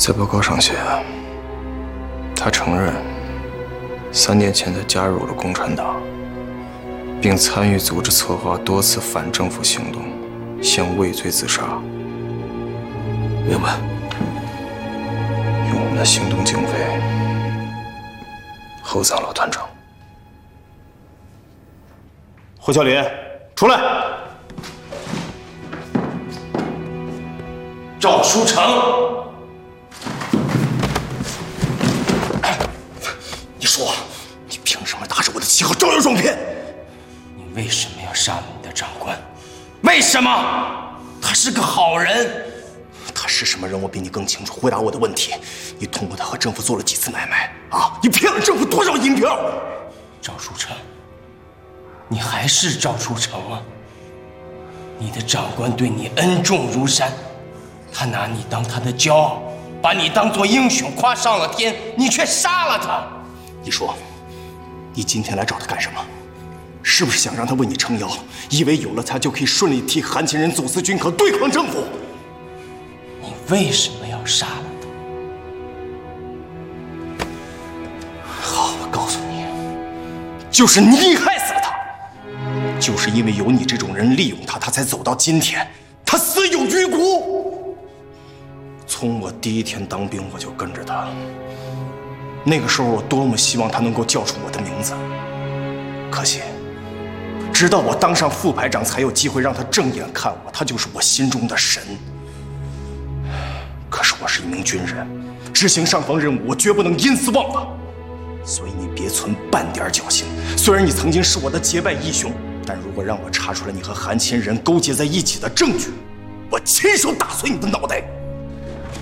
在报告上写，他承认3年前他加入了共产党，并参与组织策划多次反政府行动，想畏罪自杀。 明白。 用我们的行动经费厚葬老团长。 胡小林，出来！ 赵书成，你说，你凭什么打着我的旗号招摇撞骗？ 你为什么要杀了你的长官？为什么？他是个好人。 他是什么人，我比你更清楚。回答我的问题，你通过他和政府做了几次买卖啊？你骗了政府多少银票？ 赵书成，你还是赵书成吗？你的长官对你恩重如山，他拿你当他的骄傲，把你当作英雄夸上了天，你却杀了他。 你说，你今天来找他干什么？是不是想让他为你撑腰，以为有了他就可以顺利替韩秦人走私军口，对抗政府？ 你为什么要杀了他？ 好，我告诉你，就是你害死了他。就是因为有你这种人利用他，他才走到今天，他死有余辜。从我第一天当兵，我就跟着他。那个时候，我多么希望他能够叫出我的名字，可惜，直到我当上副排长，才有机会让他正眼看我，他就是我心中的神。可是我是一名军人，执行上方任务，我绝不能因此忘了。所以你别存半点侥幸。虽然你曾经是我的结拜义兄，但如果让我查出来你和韩秦人勾结在一起的证据，我亲手打碎你的脑袋。